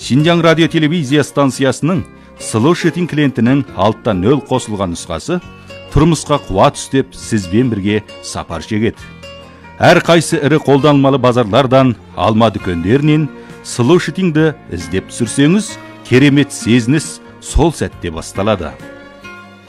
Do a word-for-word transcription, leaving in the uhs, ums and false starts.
Шинжаң радио телевизия станциясының Слушатель клиентінің алтта нөл қосылған нұсқасы тұрмысқа қуат үстеп сізбен бірге сапар шегеді. Әр қайсы ірі қолданылмалы базарлардан, алма дүкендерінен Слушательді іздеп түсірсеңіз, керемет сезініс сол сәтте басталады.